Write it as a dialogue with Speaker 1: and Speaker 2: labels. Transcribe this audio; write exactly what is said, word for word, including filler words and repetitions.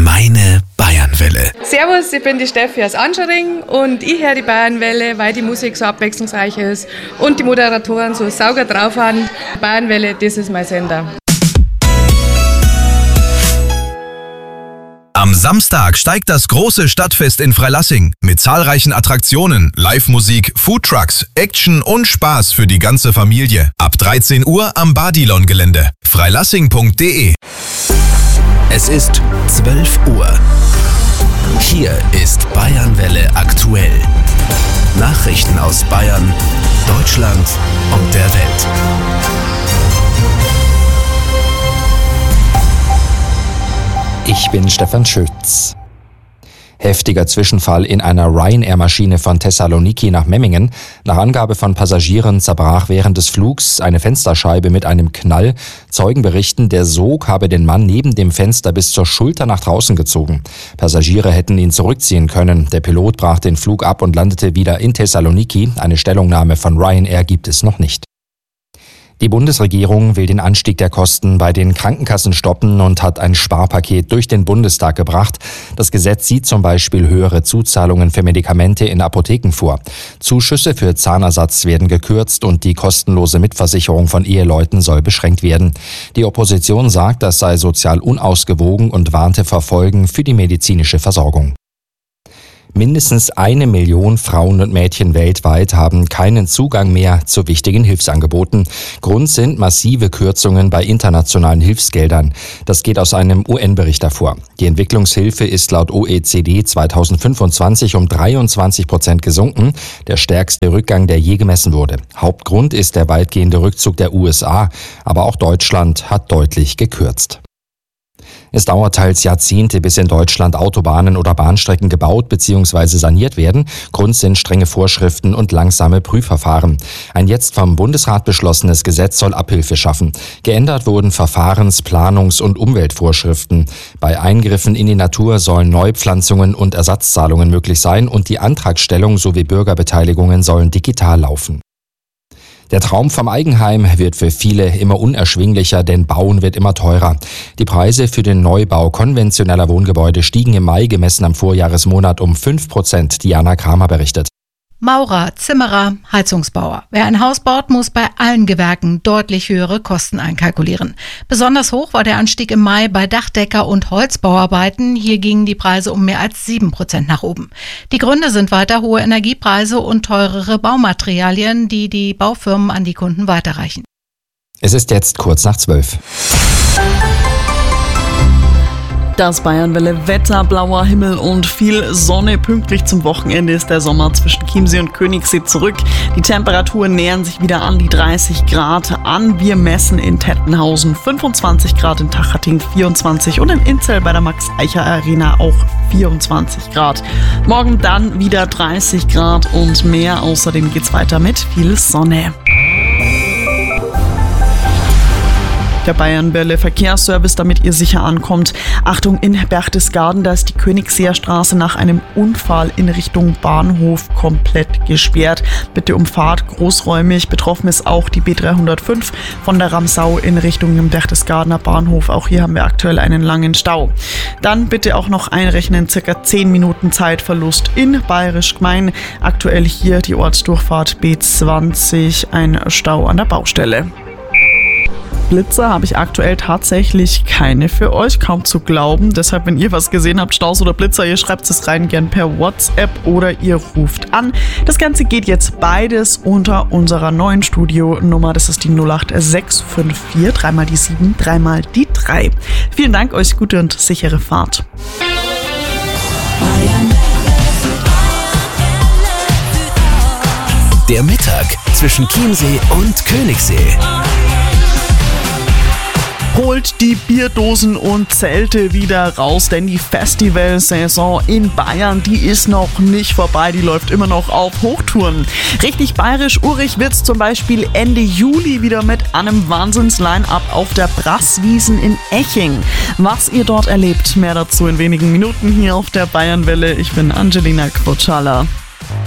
Speaker 1: Meine Bayernwelle.
Speaker 2: Servus, ich bin die Steffi aus Anschering und ich höre die Bayernwelle, weil die Musik so abwechslungsreich ist und die Moderatoren so sauger drauf haben. Bayernwelle, das ist mein Sender.
Speaker 1: Am Samstag steigt das große Stadtfest in Freilassing mit zahlreichen Attraktionen, Live-Musik, Foodtrucks, Action und Spaß für die ganze Familie. Ab dreizehn Uhr am Badilon-Gelände. freilassing punkt de. Es ist zwölf Uhr. Hier ist Bayernwelle aktuell. Nachrichten aus Bayern, Deutschland und der Welt.
Speaker 3: Ich bin Stefan Schütz. Heftiger Zwischenfall in einer Ryanair-Maschine von Thessaloniki nach Memmingen. Nach Angabe von Passagieren zerbrach während des Flugs eine Fensterscheibe mit einem Knall. Zeugen berichten, der Sog habe den Mann neben dem Fenster bis zur Schulter nach draußen gezogen. Passagiere hätten ihn zurückziehen können. Der Pilot brach den Flug ab und landete wieder in Thessaloniki. Eine Stellungnahme von Ryanair gibt es noch nicht. Die Bundesregierung will den Anstieg der Kosten bei den Krankenkassen stoppen und hat ein Sparpaket durch den Bundestag gebracht. Das Gesetz sieht zum Beispiel höhere Zuzahlungen für Medikamente in Apotheken vor. Zuschüsse für Zahnersatz werden gekürzt und die kostenlose Mitversicherung von Eheleuten soll beschränkt werden. Die Opposition sagt, das sei sozial unausgewogen und warnte vor Folgen für die medizinische Versorgung. Mindestens eine Million Frauen und Mädchen weltweit haben keinen Zugang mehr zu wichtigen Hilfsangeboten. Grund sind massive Kürzungen bei internationalen Hilfsgeldern. Das geht aus einem U N-Bericht hervor. Die Entwicklungshilfe ist laut O E C D zweitausendfünfundzwanzig um dreiundzwanzig Prozent gesunken, der stärkste Rückgang, der je gemessen wurde. Hauptgrund ist der weitgehende Rückzug der U S A, aber auch Deutschland hat deutlich gekürzt. Es dauert teils Jahrzehnte, bis in Deutschland Autobahnen oder Bahnstrecken gebaut bzw. saniert werden. Grund sind strenge Vorschriften und langsame Prüfverfahren. Ein jetzt vom Bundesrat beschlossenes Gesetz soll Abhilfe schaffen. Geändert wurden Verfahrens-, Planungs- und Umweltvorschriften. Bei Eingriffen in die Natur sollen Neupflanzungen und Ersatzzahlungen möglich sein und die Antragstellung sowie Bürgerbeteiligungen sollen digital laufen. Der Traum vom Eigenheim wird für viele immer unerschwinglicher, denn Bauen wird immer teurer. Die Preise für den Neubau konventioneller Wohngebäude stiegen im Mai gemessen am Vorjahresmonat um fünf Prozent, Diana Kramer berichtet.
Speaker 4: Maurer, Zimmerer, Heizungsbauer. Wer ein Haus baut, muss bei allen Gewerken deutlich höhere Kosten einkalkulieren. Besonders hoch war der Anstieg im Mai bei Dachdecker- und Holzbauarbeiten. Hier gingen die Preise um mehr als sieben Prozent nach oben. Die Gründe sind weiter hohe Energiepreise und teurere Baumaterialien, die die Baufirmen an die Kunden weiterreichen.
Speaker 3: Es ist jetzt kurz nach zwölf.
Speaker 5: Das Bayernwelle Wetter, blauer Himmel und viel Sonne. Pünktlich zum Wochenende ist der Sommer zwischen Chiemsee und Königssee zurück. Die Temperaturen nähern sich wieder an die dreißig Grad an. Wir messen in Tettenhausen fünfundzwanzig Grad, in Tachhattingen vierundzwanzig und in Inzell bei der Max-Eicher-Arena auch vierundzwanzig Grad. Morgen dann wieder dreißig Grad und mehr. Außerdem geht's weiter mit viel Sonne. Der Bayernwelle Verkehrsservice, damit ihr sicher ankommt. Achtung, in Berchtesgaden, da ist die Königseer Straße nach einem Unfall in Richtung Bahnhof komplett gesperrt. Bitte umfahrt großräumig. Betroffen ist auch die B dreihundertfünf von der Ramsau in Richtung dem Berchtesgadener Bahnhof. Auch hier haben wir aktuell einen langen Stau. Dann bitte auch noch einrechnen, circa zehn Minuten Zeitverlust in Bayerisch Gmein. Aktuell hier die Ortsdurchfahrt B zwanzig, ein Stau an der Baustelle. Blitzer habe ich aktuell tatsächlich keine für euch, kaum zu glauben. Deshalb, wenn ihr was gesehen habt, Staus oder Blitzer, ihr schreibt es rein, gern per WhatsApp oder ihr ruft an. Das Ganze geht jetzt beides unter unserer neuen Studionummer. Das ist die null acht sechs fünf vier, dreimal die sieben, dreimal die drei. Vielen Dank, euch gute und sichere Fahrt.
Speaker 1: Der Mittag zwischen Chiemsee und Königssee.
Speaker 5: Holt die Bierdosen und Zelte wieder raus, denn die Festivalsaison in Bayern, die ist noch nicht vorbei, die läuft immer noch auf Hochtouren. Richtig bayerisch urig wird's zum Beispiel Ende Juli wieder mit einem Wahnsinns-Line-Up auf der Brasswiesen in Eching. Was ihr dort erlebt, mehr dazu in wenigen Minuten hier auf der Bayernwelle. Ich bin Angelina Quotschala.